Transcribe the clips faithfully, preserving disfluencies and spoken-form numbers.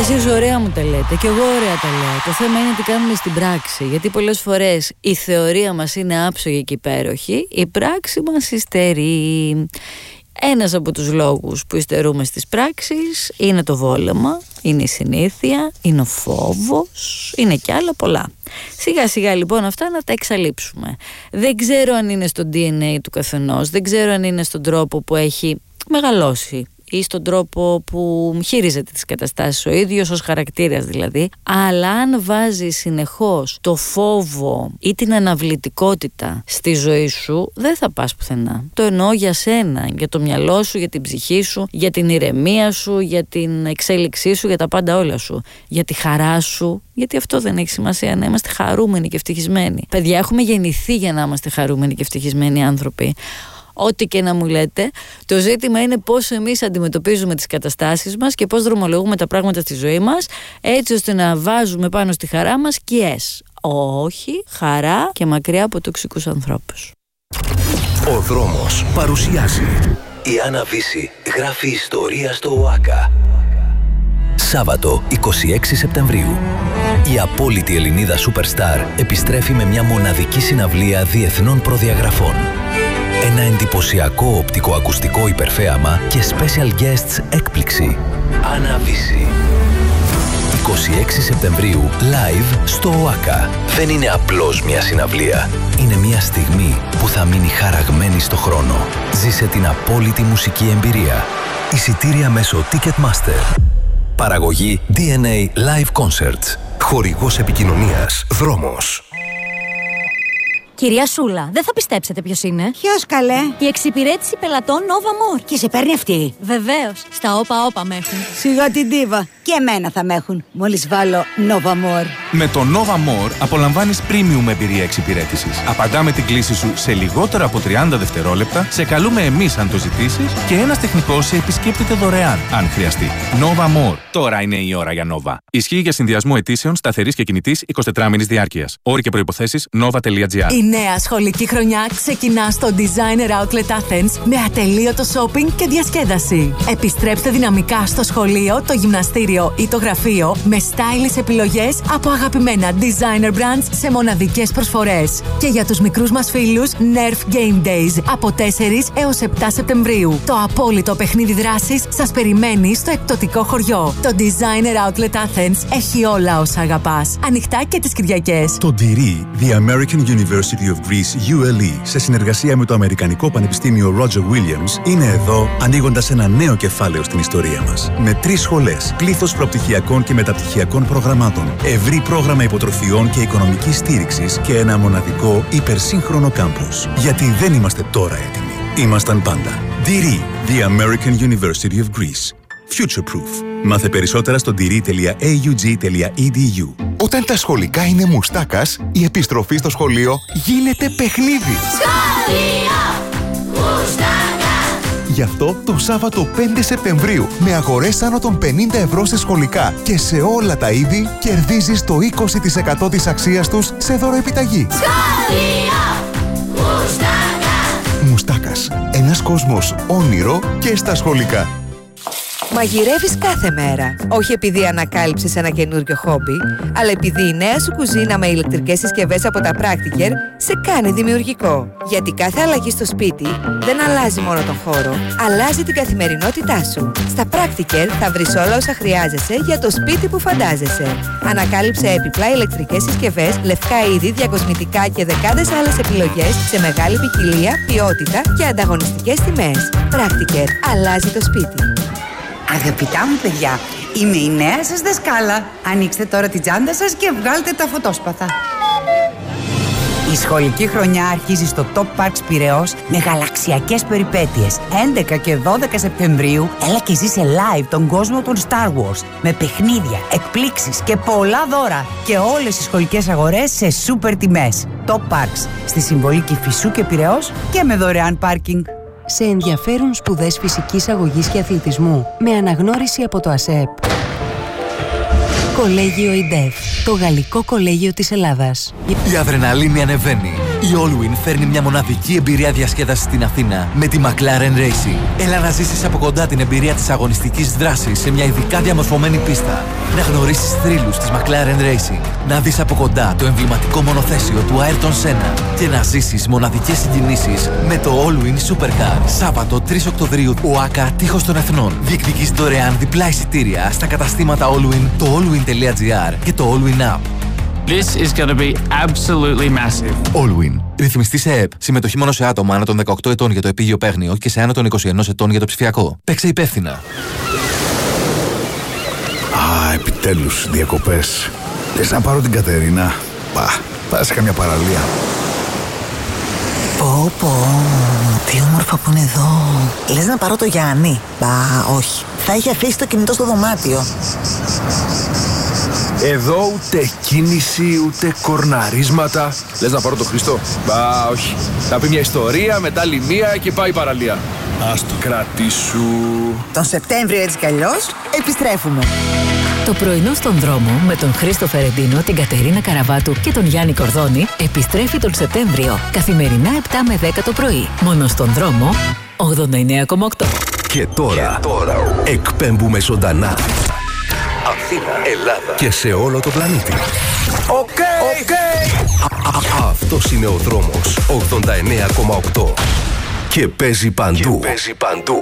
εσείς ωραία μου τα λέτε και εγώ ωραία τα λέω. Το θέμα είναι τι κάνουμε στην πράξη. Γιατί πολλές φορές η θεωρία μας είναι άψογη και υπέροχη, η πράξη μας υστερεί. Ένας από τους λόγους που υστερούμε στις πράξεις είναι το βόλεμα, είναι η συνήθεια, είναι ο φόβος, είναι και άλλα πολλά. Σιγά σιγά λοιπόν αυτά να τα εξαλείψουμε. Δεν ξέρω αν είναι στο ντι εν έι του καθενός, δεν ξέρω αν είναι στον τρόπο που έχει μεγαλώσει ή στον τρόπο που χειρίζεται τις καταστάσεις ο ίδιος ως χαρακτήρας δηλαδή, αλλά αν βάζει συνεχώς το φόβο ή την αναβλητικότητα στη ζωή σου, δεν θα πας πουθενά. Το εννοώ για σένα, για το μυαλό σου, για την ψυχή σου, για την ηρεμία σου, για την εξέλιξή σου, για τα πάντα όλα σου, για τη χαρά σου, γιατί αυτό δεν έχει σημασία, να είμαστε χαρούμενοι και ευτυχισμένοι. Παιδιά, έχουμε γεννηθεί για να είμαστε χαρούμενοι και ευτυχισμένοι άνθρωποι. Ό,τι και να μου λέτε, το ζήτημα είναι πώς εμείς αντιμετωπίζουμε τις καταστάσεις μας και πώς δρομολογούμε τα πράγματα στη ζωή μας, έτσι ώστε να βάζουμε πάνω στη χαρά μας σκιές. Όχι, χαρά και μακριά από τοξικούς ανθρώπους. Ο δρόμος παρουσιάζει. Η Άννα Βύση γράφει ιστορία στο ΟΑΚΑ. Σάββατο εικοστή έκτη Σεπτεμβρίου. Η απόλυτη Ελληνίδα Superstar επιστρέφει με μια μοναδική συναυλία διεθνών προδιαγραφών. Ένα εντυπωσιακό οπτικοακουστικό υπερθέαμα και special guests έκπληξη. Άννα Βύση. εικοστή έκτη Σεπτεμβρίου, live στο ΟΑΚΑ. Δεν είναι απλώς μια συναυλία. Είναι μια στιγμή που θα μείνει χαραγμένη στο χρόνο. Ζήσε την απόλυτη μουσική εμπειρία. Εισιτήρια μέσω Ticketmaster. Παραγωγή ντι εν έι Live Concerts. Χορηγός επικοινωνίας Δρόμος. Κυρία Σούλα, δεν θα πιστέψετε ποιος είναι. Ποιος καλέ? Η εξυπηρέτηση πελατών Nova More. Και σε παίρνει αυτή? Βεβαίως, στα όπα όπα με έχουν. Σιγά την ντίβα. Και εμένα θα με έχουν, μόλις βάλω Nova More. Με το Nova More απολαμβάνεις premium εμπειρία εξυπηρέτησης. Απαντάμε την κλήση σου σε λιγότερα από τριάντα δευτερόλεπτα, σε καλούμε εμείς αν το ζητήσεις και ένας τεχνικός σε επισκέπτεται δωρεάν, αν χρειαστεί. Nova More. Τώρα είναι η ώρα για Nova. Ισχύει για συνδυασμό αιτήσεων σταθερής και κινητής εικοσιτετράμηνης διάρκειας. Όροι και προϋποθέσεις nova τελεία τζι άρ. Η νέα σχολική χρονιά ξεκινά στο Designer Outlet Athens με ατελείωτο shopping και διασκέδαση. Επιστρέψτε δυναμικά στο σχολείο, το γυμναστήριο ή το γραφείο με stylish επιλογές από αγαπημένα designer brands σε μοναδικές προσφορές. Και για τους μικρούς μας φίλους, Nerf Game Days από τέσσερις έως επτά Σεπτεμβρίου. Το απόλυτο παιχνίδι δράσης σας περιμένει στο εκπτωτικό χωριό. Το Designer Outlet Athens έχει όλα όσα αγαπάς. Ανοιχτά και τις Κυριακές. Το ντι αρ, The American University of Greece γιου ελ ι, σε συνεργασία με το Αμερικανικό Πανεπιστήμιο Roger Williams, είναι εδώ ανοίγοντας ένα νέο κεφάλαιο στην ιστορία μας. Με τρεις σχολές, πλήθος προπτυχιακών και μεταπτυχιακών προγραμμάτων, ευρύ πρόγραμμα υποτροφιών και οικονομικής στήριξης και ένα μοναδικό υπερσύγχρονο κάμπους. Γιατί δεν είμαστε τώρα έτοιμοι. Ήμασταν πάντα. ντι αρ, The American University of Greece. Future Proof. Μάθε περισσότερα στο ντι αρ τελεία έι γιου τζι τελεία ι ντι γιου. Όταν τα σχολικά είναι μουστάκας, η επιστροφή στο σχολείο γίνεται παιχνίδι. Σχολείο Μουστάκα. Γι' αυτό το Σάββατο πέντε Σεπτεμβρίου, με αγορές άνω των πενήντα ευρώ σε σχολικά και σε όλα τα είδη, κερδίζεις το είκοσι τοις εκατό της αξίας τους σε δωροεπιταγή. Σχολείο Μουστάκα. Μουστάκας. Ένας κόσμος όνειρο και στα σχολικά. Μαγειρεύεις κάθε μέρα. Όχι επειδή ανακάλυψες ένα καινούριο χόμπι, αλλά επειδή η νέα σου κουζίνα με ηλεκτρικές συσκευές από τα Practiker σε κάνει δημιουργικό. Γιατί κάθε αλλαγή στο σπίτι δεν αλλάζει μόνο τον χώρο, αλλάζει την καθημερινότητά σου. Στα Practiker θα βρεις όλα όσα χρειάζεσαι για το σπίτι που φαντάζεσαι. Ανακάλυψε έπιπλα, ηλεκτρικές συσκευές, λευκά είδη, διακοσμητικά και δεκάδες άλλες επιλογές σε μεγάλη ποικιλία, ποιότητα και ανταγωνιστικές τιμές. Practiker. Αλλάζει το σπίτι. Αγαπητά μου παιδιά, είμαι η νέα σας δασκάλα. Ανοίξτε τώρα την τσάντα σας και βγάλτε τα φωτόσπαθα. Η σχολική χρονιά αρχίζει στο Top Parks Πειραιώς με γαλαξιακές περιπέτειες. έντεκα και δώδεκα Σεπτεμβρίου, έλα και ζήσε live τον κόσμο των Star Wars. Με παιχνίδια, εκπλήξεις και πολλά δώρα. Και όλες οι σχολικές αγορές σε σούπερ τιμές. Top Parks, στη συμβολή Κηφισού και Πειραιώς και με δωρεάν πάρκινγκ. Σε ενδιαφέρουν σπουδές φυσικής αγωγής και αθλητισμού με αναγνώριση από το ΑΣΕΠ. Κολέγιο ΙΝΤΕΦ, το Γαλλικό Κολέγιο της Ελλάδας. Η αδρεναλίνη ανεβαίνει. Η Allwyn φέρνει μια μοναδική εμπειρία διασκέδασης στην Αθήνα με τη McLaren Racing. Έλα να ζήσεις από κοντά την εμπειρία της αγωνιστικής δράσης σε μια ειδικά διαμορφωμένη πίστα. Να γνωρίσεις θρύλους της McLaren Racing. Να δεις από κοντά το εμβληματικό μονοθέσιο του Ayrton Senna και να ζήσεις μοναδικές συγκινήσεις με το Allwyn Supercar. Σάββατο τρεις Οκτωβρίου, ΟΑΚΑ Τείχος των Εθνών. Διεκδικείς δωρεάν διπλά εισιτήρια στα καταστήματα Allwyn, το allwyn.gr και το Allwyn App. This is going to be absolutely massive. Allwyn. Ρυθμιστή σε ΕΕΠ. Συμμετοχή μόνο σε άτομα άνω των δεκαοκτώ ετών για το επίγειο παίγνιο και σε άνω των είκοσι ένα ετών για το ψηφιακό. Παίξε υπεύθυνα. Α, επιτέλους, διακοπές. Λες να πάρω την Κατερίνα. Πα, πάω σε καμιά παραλία. Πω πω, τι όμορφα που είναι εδώ. Λες να πάρω το Γιάννη. Μπα, όχι. Θα είχε αφήσει το κινητό στο δωμάτιο. Εδώ ούτε κίνηση, ούτε κορναρίσματα. Λες να πάρω το Χριστό. Μπα, όχι. Θα πει μια ιστορία, μετά άλλη μία και πάει η παραλία. Ας το κρατήσου. Τον Σεπτέμβριο έτσι κι αλλιώς επιστρέφουμε. Το πρωινό στον δρόμο με τον Χρήστο Φερεντίνο, την Κατερίνα Καραβάτου και τον Γιάννη Κορδόνη επιστρέφει τον Σεπτέμβριο. Καθημερινά επτά με δέκα το πρωί. Μόνο στον δρόμο ογδόντα εννέα κόμμα οκτώ. Και τώρα, τώρα εκπέμπουμε ζωντανά. Αθήνα, Ελλάδα και σε όλο το πλανήτη. Οκ, οκ. Αυτός είναι ο δρόμος ογδόντα εννέα κόμμα οκτώ. Και παίζει παντού. Και παίζει παντού.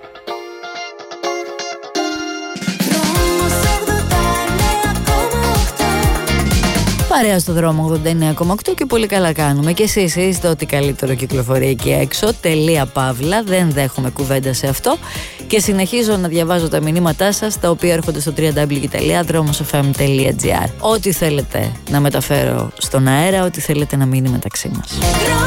Παρέα στο δρόμο ογδόντα εννέα κόμμα οκτώ και πολύ καλά κάνουμε. Και εσείς είστε ό,τι καλύτερο κυκλοφορεί εκεί έξω. Τελεία παύλα. Δεν δέχομαι κουβέντα σε αυτό. Και συνεχίζω να διαβάζω τα μηνύματά σας, τα οποία έρχονται στο double-u double-u double-u τελεία δρόμος εφ εμ τελεία τζι άρ. Ό,τι θέλετε να μεταφέρω στον αέρα, ό,τι θέλετε να μείνει μεταξύ μας.